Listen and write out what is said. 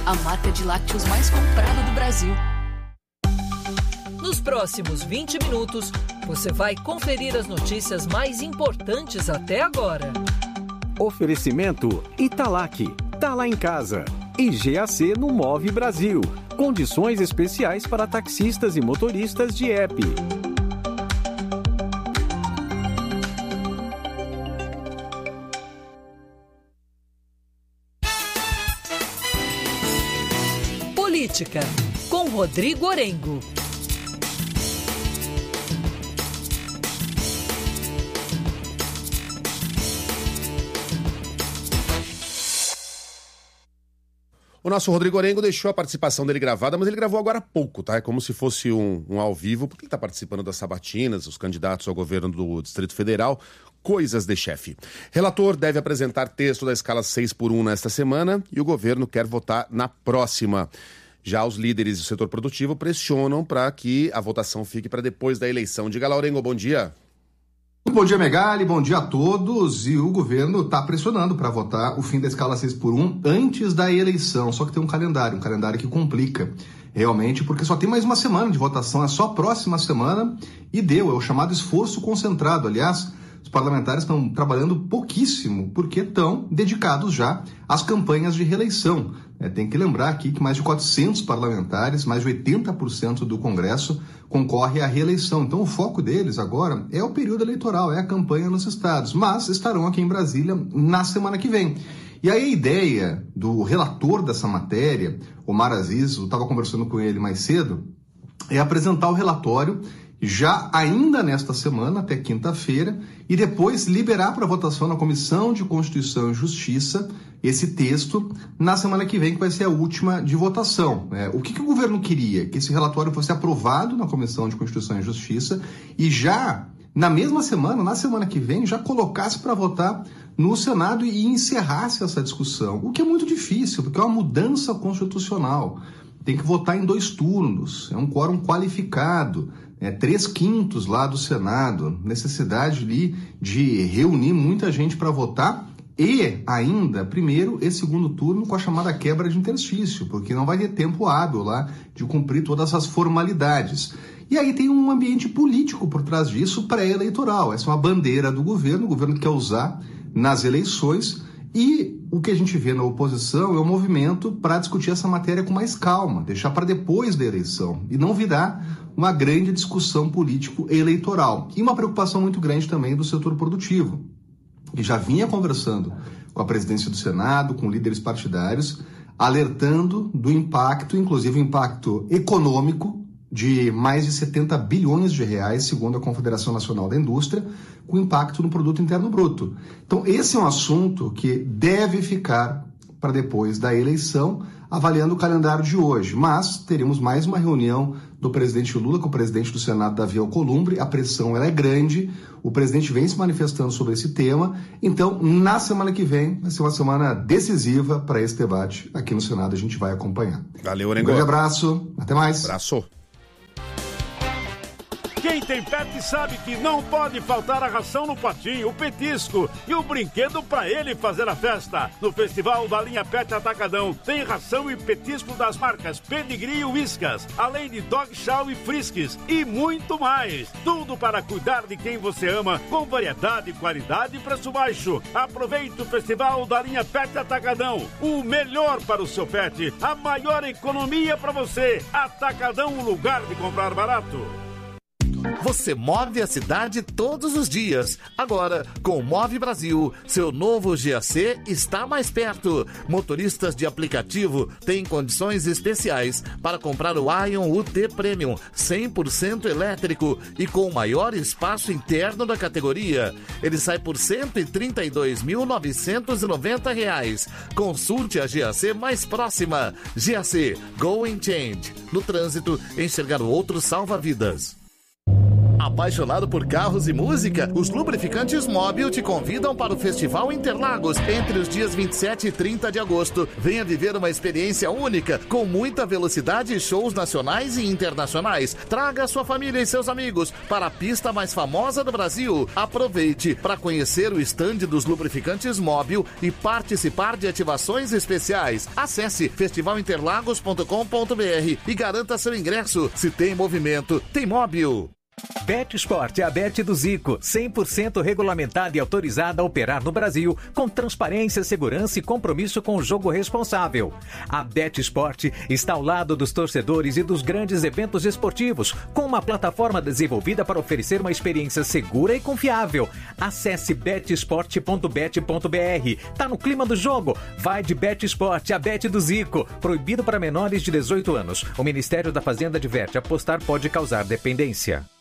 a marca de lácteos mais comprada do Brasil. Nos próximos 20 minutos, você vai conferir as notícias mais importantes até agora. Oferecimento Italac, tá lá em casa. E GAC no Move Brasil. Condições especiais para taxistas e motoristas de app. Política, com Rodrigo Orengo. O nosso Rodrigo Orengo deixou a participação dele gravada, mas ele gravou agora há pouco, tá? É como se fosse um ao vivo, porque ele está participando das sabatinas, os candidatos ao governo do Distrito Federal, coisas de chefe. Relator deve apresentar texto da escala 6x1 nesta semana e o governo quer votar na próxima. Já os líderes do setor produtivo pressionam para que a votação fique para depois da eleição. Diga lá, Orengo, bom dia. Bom dia, Megali, bom dia a todos. E o governo está pressionando para votar o fim da escala 6x1 antes da eleição. Só que tem um calendário que complica realmente, porque só tem mais uma semana de votação, é só a próxima semana e é o chamado esforço concentrado. Aliás, os parlamentares estão trabalhando pouquíssimo, porque estão dedicados já às campanhas de reeleição. Tem que lembrar aqui que mais de 400 parlamentares, mais de 80% do Congresso, concorre à reeleição. Então o foco deles agora é o período eleitoral, é a campanha nos estados, mas estarão aqui em Brasília na semana que vem. E aí a ideia do relator dessa matéria, Omar Aziz, eu estava conversando com ele mais cedo, é apresentar o relatório já ainda nesta semana, até quinta-feira, e depois liberar para votação na Comissão de Constituição e Justiça esse texto na semana que vem, que vai ser a última de votação. O que o governo queria? Que esse relatório fosse aprovado na Comissão de Constituição e Justiça e já na mesma semana, na semana que vem, já colocasse para votar no Senado e encerrasse essa discussão, o que é muito difícil, porque é uma mudança constitucional. Tem que votar em 2 turnos, é um quórum qualificado, 3/5 lá do Senado, necessidade ali de reunir muita gente para votar e ainda, primeiro e segundo turno com a chamada quebra de interstício, porque não vai ter tempo hábil lá de cumprir todas as formalidades. E aí tem um ambiente político por trás disso, pré-eleitoral. Essa é uma bandeira do governo, o governo quer usar nas eleições. E o que a gente vê na oposição é um movimento para discutir essa matéria com mais calma, deixar para depois da eleição e não virar uma grande discussão político-eleitoral. E uma preocupação muito grande também do setor produtivo, que já vinha conversando com a presidência do Senado, com líderes partidários, alertando do impacto, inclusive o impacto econômico, de mais de 70 bilhões de reais, segundo a Confederação Nacional da Indústria, com impacto no Produto Interno Bruto. Então, esse é um assunto que deve ficar para depois da eleição, avaliando o calendário de hoje. Mas teremos mais uma reunião do presidente Lula com o presidente do Senado, Davi Alcolumbre. A pressão ela é grande, o presidente vem se manifestando sobre esse tema. Então, na semana que vem, vai ser uma semana decisiva para esse debate. Aqui no Senado a gente vai acompanhar. Valeu, Orengo. Um grande abraço, até mais. Abraço. Quem tem pet sabe que não pode faltar a ração no potinho, o petisco e o brinquedo para ele fazer a festa. No Festival da Linha Pet Atacadão tem ração e petisco das marcas Pedigree e Whiskas, além de Dog Chow e Friskies e muito mais. Tudo para cuidar de quem você ama, com variedade, qualidade e preço baixo. Aproveite o Festival da Linha Pet Atacadão. O melhor para o seu pet, a maior economia para você. Atacadão, um lugar de comprar barato. Você move a cidade todos os dias. Agora, com o Move Brasil, seu novo GAC está mais perto. Motoristas de aplicativo têm condições especiais para comprar o Ion UT Premium 100% elétrico e com o maior espaço interno da categoria. Ele sai por R$ 132.990. Consulte a GAC mais próxima. GAC, Go and Change. No trânsito, enxergar o outro salva vidas. Apaixonado por carros e música? Os Lubrificantes Móbil te convidam para o Festival Interlagos entre os dias 27 e 30 de agosto. Venha viver uma experiência única, com muita velocidade e shows nacionais e internacionais. Traga sua família e seus amigos para a pista mais famosa do Brasil. Aproveite para conhecer o estande dos Lubrificantes Móbil e participar de ativações especiais. Acesse festivalinterlagos.com.br e garanta seu ingresso. Se tem movimento, tem móvel. BetSport é a Bet do Zico, 100% regulamentada e autorizada a operar no Brasil, com transparência, segurança e compromisso com o jogo responsável. A BetSport está ao lado dos torcedores e dos grandes eventos esportivos, com uma plataforma desenvolvida para oferecer uma experiência segura e confiável. Acesse betsport.bet.br. Tá no clima do jogo? Vai de BetSport, a Bet do Zico. Proibido para menores de 18 anos. O Ministério da Fazenda adverte: apostar pode causar dependência.